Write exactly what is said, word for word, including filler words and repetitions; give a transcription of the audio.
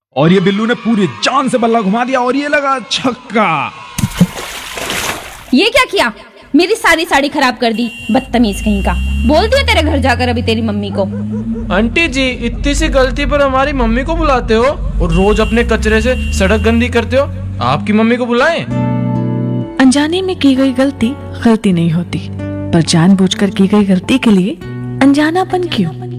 और ये बिल्लू ने पूरी जान से बल्ला घुमा दिया और ये लगा छक्का। ये क्या किया? मेरी सारी साड़ी खराब कर दी, बदतमीज कहीं का। बोल दिया तेरे घर जाकर अभी तेरी मम्मी को। आंटी जी, इतनी सी गलती पर हमारी मम्मी को बुलाते हो और रोज अपने कचरे से सड़क गंदी करते हो। आपकी मम्मी को बुलाएं। अनजाने में की गई गलती गलती नहीं होती, पर जानबूझकर की गई गलती के लिए अनजानापन क्यों?